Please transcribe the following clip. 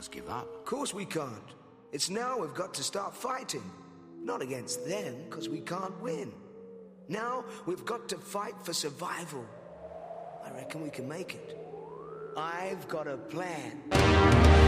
just give up. Of course we can't. It's now we've got to start fighting. Not against them, because we can't win. Now we've got to fight for survival. I reckon we can make it. I've got a plan.